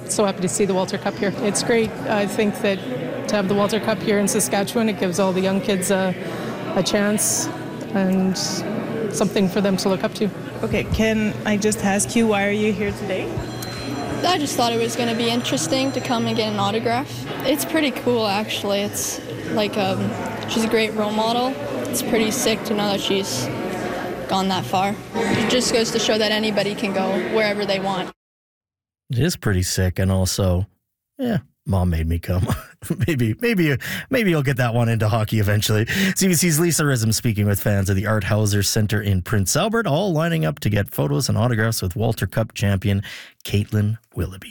so happy to see the Walter Cup here. It's great. I think that to have the Walter Cup here in Saskatchewan, it gives all the young kids a chance and something for them to look up to. Okay, can I just ask you, why are you here today? I just thought it was going to be interesting to come and get an autograph. It's pretty cool, actually. It's like she's a great role model. It's pretty sick to know that she's gone that far. It just goes to show that anybody can go wherever they want. It is pretty sick, and also, Mom made me come. maybe you'll get that one into hockey eventually. CBC's Lisa Rism speaking with fans of the Art Hauser Center in Prince Albert, all lining up to get photos and autographs with Walter Cup champion Caitlin Willoughby.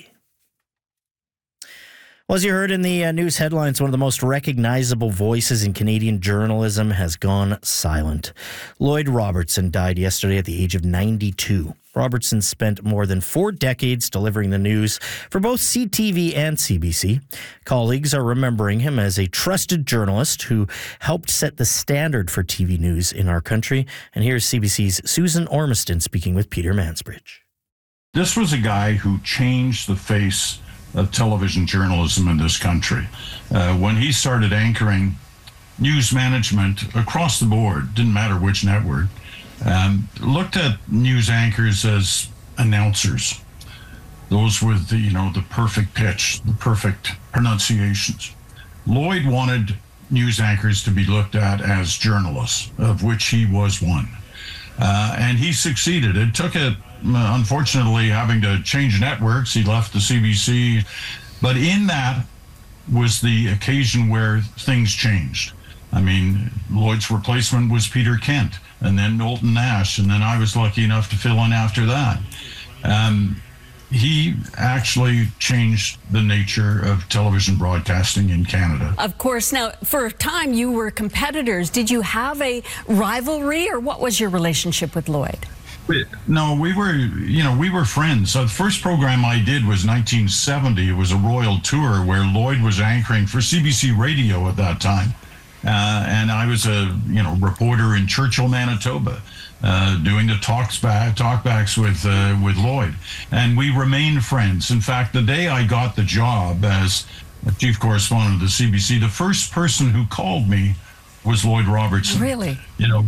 Well, as you heard in the news headlines, one of the most recognizable voices in Canadian journalism has gone silent. Lloyd Robertson died yesterday at the age of 92. Robertson spent more than 4 decades delivering the news for both CTV and CBC. Colleagues are remembering him as a trusted journalist who helped set the standard for TV news in our country. And here's CBC's Susan Ormiston speaking with Peter Mansbridge. This was a guy who changed the face of television journalism in this country. When he started anchoring news management across the board, didn't matter which network, looked at news anchors as announcers. Those with the perfect pitch, the perfect pronunciations. Lloyd wanted news anchors to be looked at as journalists, of which he was one. And he succeeded. It took unfortunately, having to change networks. He left the CBC. But in that was the occasion where things changed. I mean, Lloyd's replacement was Peter Kent, and then Knowlton Nash, and then I was lucky enough to fill in after that. He actually changed the nature of television broadcasting in Canada. Of course. Now, for a time, you were competitors. Did you have a rivalry, or what was your relationship with Lloyd? No, we were friends. So the first program I did was 1970. It was a royal tour where Lloyd was anchoring for CBC Radio at that time. And I was a reporter in Churchill, Manitoba, doing the talkbacks with Lloyd, and we remained friends. In fact, the day I got the job as chief correspondent of the CBC, the first person who called me was Lloyd Robertson. Really?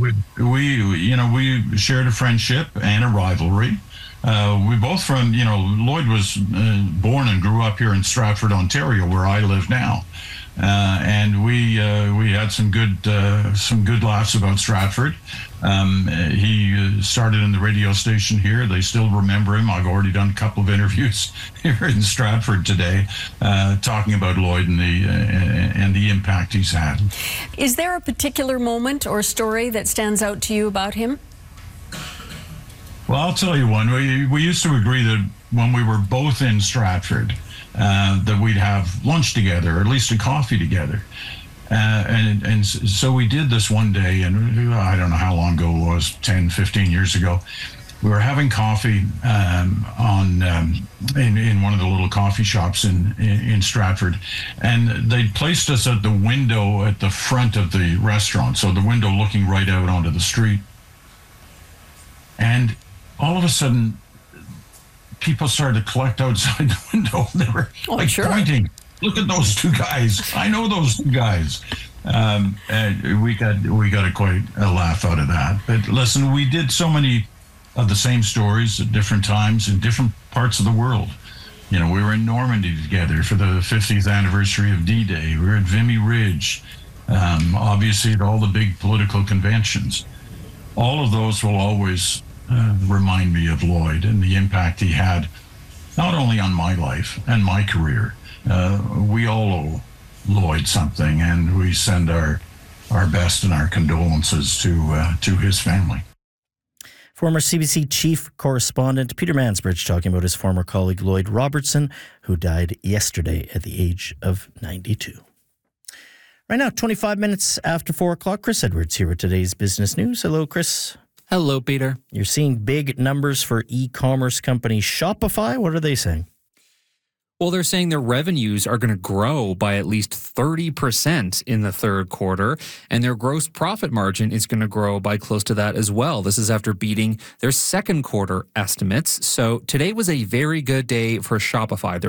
We shared a friendship and a rivalry. We both Lloyd was born and grew up here in Stratford, Ontario, where I live now. And we had some good laughs about Stratford. He started in the radio station here. They still remember him. I've already done a couple of interviews here in Stratford today, talking about Lloyd and the impact he's had. Is there a particular moment or story that stands out to you about him? Well, I'll tell you one. We used to agree that when we were both in Stratford, that we'd have lunch together, or at least a coffee together. And so we did this one day, and I don't know how long ago it was, 10, 15 years ago. We were having coffee in one of the little coffee shops in Stratford, and they'd placed us at the window at the front of the restaurant, so the window looking right out onto the street. And all of a sudden, people started to collect outside the window. They were pointing. Look at those two guys. I know those two guys. And we got quite a laugh out of that. But listen, we did so many of the same stories at different times in different parts of the world. We were in Normandy together for the 50th anniversary of D-Day. We were at Vimy Ridge, obviously at all the big political conventions. All of those will always remind me of Lloyd and the impact he had, not only on my life and my career. We all owe Lloyd something, and we send our best and our condolences to his family. Former CBC chief correspondent Peter Mansbridge talking about his former colleague Lloyd Robertson, who died yesterday at the age of 92. Right now, 25 minutes after 4 o'clock, Chris Edwards here with today's business news. Hello, Chris. Hello, Peter. You're seeing big numbers for e-commerce company Shopify. What are they saying? Well, they're saying their revenues are going to grow by at least 30% in the third quarter, and their gross profit margin is going to grow by close to that as well. This is after beating their second quarter estimates. So today was a very good day for Shopify.